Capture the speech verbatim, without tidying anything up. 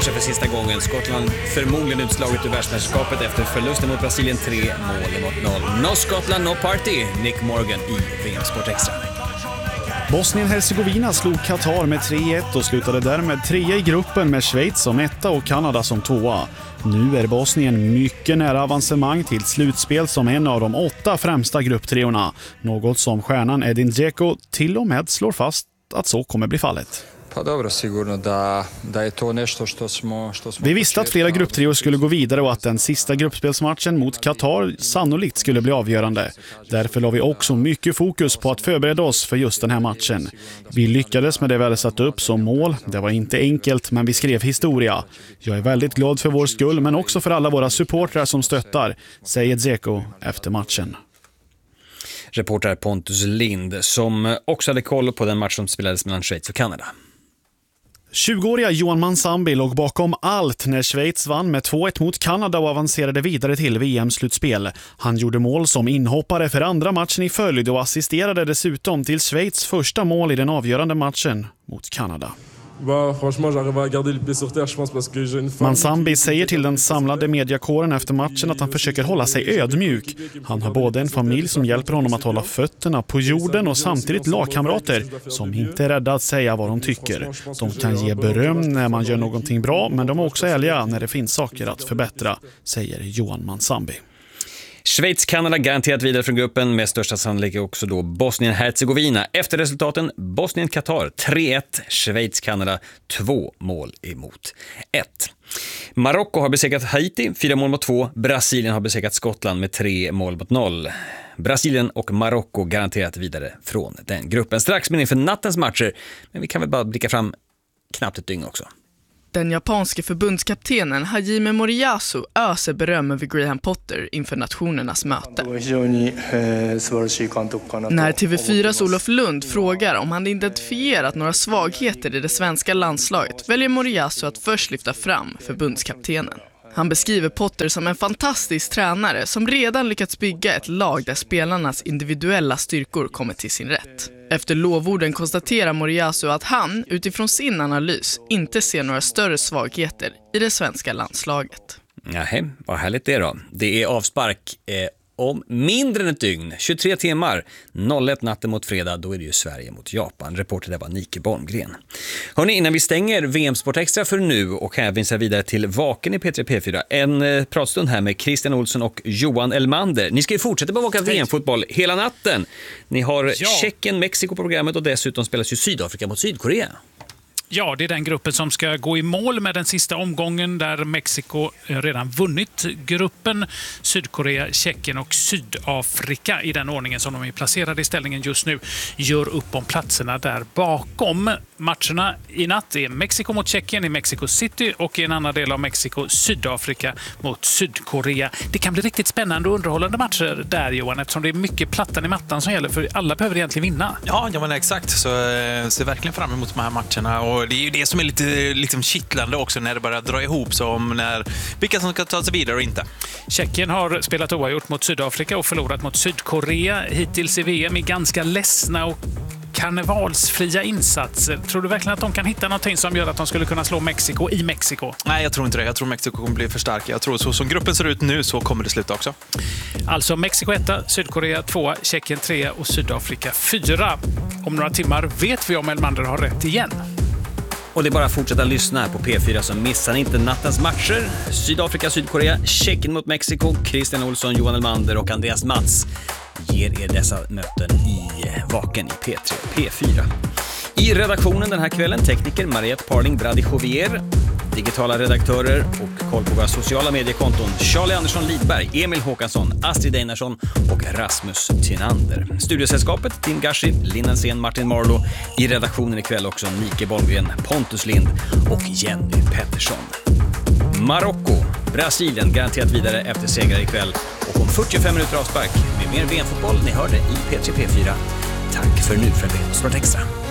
matcher för sista gången. Skottland förmodligen utslaget ur världsmästerskapet efter förlusten mot Brasilien tre mål mot noll. No Skottland, no party. Nick Morgan i V M Sport Extra. Bosnien-Hercegovina slog Qatar med tre ett och slutade därmed trea i gruppen med Schweiz som etta och Kanada som tvåa. Nu är Bosnien mycket nära avancemang till slutspel som en av de åtta främsta grupptreorna. Något som stjärnan Edin Dzeko till och med slår fast att så kommer bli fallet. Vi visste att flera grupptrior skulle gå vidare och att den sista gruppspelsmatchen mot Qatar sannolikt skulle bli avgörande. Därför la vi också mycket fokus på att förbereda oss för just den här matchen. Vi lyckades med det vi hade satt upp som mål. Det var inte enkelt, men vi skrev historia. Jag är väldigt glad för vår skull, men också för alla våra supportrar som stöttar, säger Dzeko efter matchen. Reporter Pontus Lind som också hade koll på den match som spelades mellan Schweiz och Kanada. tjugoåriga Johan Mansambi låg bakom allt när Schweiz vann med två ett mot Kanada och avancerade vidare till V M-slutspel. Han gjorde mål som inhoppare för andra matchen i följd och assisterade dessutom till Schweiz första mål i den avgörande matchen mot Kanada. Mansambi säger till den samlade mediakåren efter matchen att han försöker hålla sig ödmjuk. Han har både en familj som hjälper honom att hålla fötterna på jorden och samtidigt lagkamrater som inte är rädda att säga vad de tycker. De kan ge beröm när man gör någonting bra, men de är också ärliga när det finns saker att förbättra, säger Johan Mansambi. Schweiz-Kanada garanterat vidare från gruppen med största sannolikhet också då Bosnien-Hercegovina. Efter resultaten Bosnien-Qatar tre ett, Schweiz-Kanada två mål emot ett. Marocko har besegrat Haiti fyra mål mot två. Brasilien har besegrat Skottland med tre mål mot noll. Brasilien och Marocko garanterat vidare från den gruppen. Strax men inför nattens matcher, men vi kan väl bara blicka fram knappt ett dygn också. Den japanske förbundskaptenen Hajime Moriyasu öser beröm över Graham Potter inför nationernas möte. När T V fyras Olof Lund frågar om han identifierat några svagheter i det svenska landslaget väljer Moriyasu att först lyfta fram förbundskaptenen. Han beskriver Potter som en fantastisk tränare som redan lyckats bygga ett lag där spelarnas individuella styrkor kommer till sin rätt. Efter lovorden konstaterar Moriyasu att han, utifrån sin analys, inte ser några större svagheter i det svenska landslaget. Nej, vad härligt det då. Det är avspark eh, om mindre än ett dygn, tjugotre timmar, noll ett natten mot fredag, då är det ju Sverige mot Japan. Reporter där var Nike Borngren. Hörrni, innan vi stänger V M Sport Extra för nu och hänvisar vidare till Vaken i P tre P fyra, en eh, pratstund här med Christian Olsson och Johan Elmander. Ni ska ju fortsätta bevaka V M-fotboll hela natten. Ni har ja. Tjeckien, Mexiko på programmet och dessutom spelas ju Sydafrika mot Sydkorea. Ja, det är den gruppen som ska gå i mål med den sista omgången där Mexiko redan vunnit gruppen. Sydkorea, Tjeckien och Sydafrika i den ordningen som de är placerade i ställningen just nu gör upp om platserna där bakom. Matcherna i natt är Mexiko mot Tjeckien i Mexico City och i en annan del av Mexiko Sydafrika mot Sydkorea. Det kan bli riktigt spännande och underhållande matcher där, Johan, eftersom det är mycket plattan i mattan som gäller, för alla behöver egentligen vinna. Ja, ja men exakt. Så jag ser verkligen fram emot de här matcherna och det är ju det som är lite liksom kittlande också när det börjar dra ihop sig om när, vilka som ska ta sig vidare och inte. Tjeckien har spelat oavgjort mot Sydafrika och förlorat mot Sydkorea. Hittills i V M är ganska ledsna och karnevalsfria insatser. Tror du verkligen att de kan hitta någonting som gör att de skulle kunna slå Mexiko i Mexiko? Nej, jag tror inte det. Jag tror Mexiko kommer bli för starka. Jag tror så som gruppen ser ut nu så kommer det sluta också. Alltså Mexiko etta, Sydkorea två, Tjeckien tre och Sydafrika fyra. Om några timmar vet vi om Elmander har rätt igen. Och det är bara att fortsätta lyssna här på P fyra så missar ni inte nattens matcher. Sydafrika, Sydkorea, Tjeckien mot Mexiko, Christian Olsson, Johan Elmander och Andreas Mats ger er dessa möten i Vaken i P tre P fyra. I redaktionen den här kvällen tekniker Mariette Parling Brady-Jovier, digitala redaktörer och koll på våra sociala mediekonton Charlie Andersson Lidberg, Emil Håkansson, Astrid Einarsson och Rasmus Tynander. Studiosällskapet Tim Gashi, Linnan Sen, Martin Marlow. I redaktionen ikväll också Nike Borngren, Pontus Lind och Jenny Pettersson. Marocko, Brasilien garanterat vidare efter segrar ikväll och om fyrtiofem minuter avspark med mer V M-fotboll. Ni hörde i P tre P fyra. Tack för nu från V M Sport Extra.